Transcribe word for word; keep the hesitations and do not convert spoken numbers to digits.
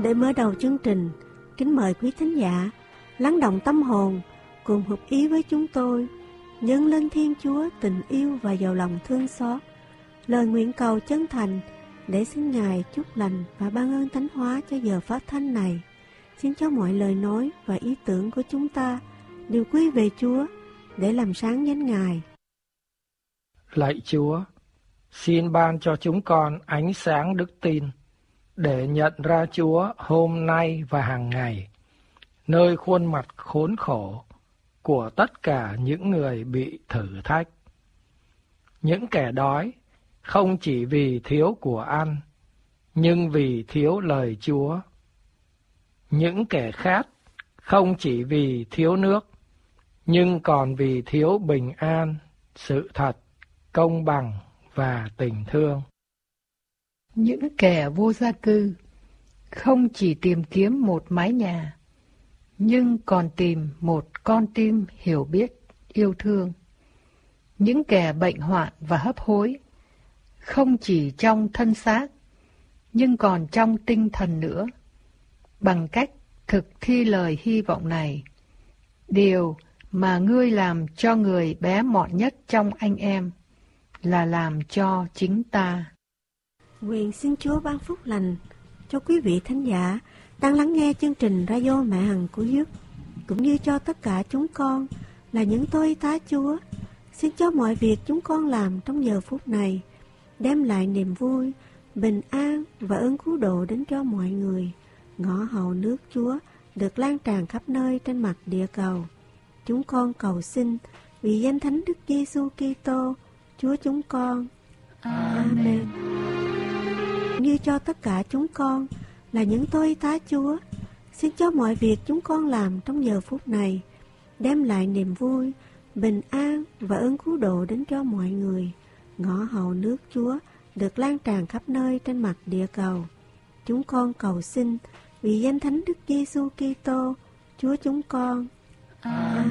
Để mở đầu chương trình, kính mời quý thính giả lắng động tâm hồn cùng hợp ý với chúng tôi dâng lên Thiên Chúa tình yêu và giàu lòng thương xót, lời nguyện cầu chân thành để xin Ngài chúc lành và ban ơn thánh hóa cho giờ phát thanh này. Xin cho mọi lời nói và ý tưởng của chúng ta đều quy về Chúa để làm sáng danh Ngài. Lạy Chúa, xin ban cho chúng con ánh sáng đức tin để nhận ra Chúa hôm nay và hàng ngày, nơi khuôn mặt khốn khổ của tất cả những người bị thử thách. Những kẻ đói không chỉ vì thiếu của ăn, nhưng vì thiếu lời Chúa. Những kẻ khát không chỉ vì thiếu nước, nhưng còn vì thiếu bình an, sự thật, công bằng và tình thương. Những kẻ vô gia cư không chỉ tìm kiếm một mái nhà, nhưng còn tìm một con tim hiểu biết, yêu thương. Những kẻ bệnh hoạn và hấp hối không chỉ trong thân xác, nhưng còn trong tinh thần nữa. Bằng cách thực thi lời hy vọng này, điều mà ngươi làm cho người bé mọn nhất trong anh em là làm cho chính ta. Nguyện xin Chúa ban phúc lành cho quý vị thánh giả đang lắng nghe chương trình Radio Mẹ Hằng của Đức, cũng như cho tất cả chúng con là những tôi y tá Chúa. Xin cho mọi việc chúng con làm trong giờ phút này đem lại niềm vui, bình an và ơn cứu độ đến cho mọi người. Ngõ hầu nước Chúa được lan tràn khắp nơi trên mặt địa cầu. Chúng con cầu xin vì danh Thánh Đức Giêsu Kitô, Chúa chúng con. Amen. Như cho tất cả chúng con là những tôi y tá Chúa, xin cho mọi việc chúng con làm trong giờ phút này đem lại niềm vui, bình an và ơn cứu độ đến cho mọi người. Ngõ hầu nước Chúa được lan tràn khắp nơi trên mặt địa cầu. Chúng con cầu xin vì danh Thánh Đức Giêsu Kitô, Chúa chúng con. Amen.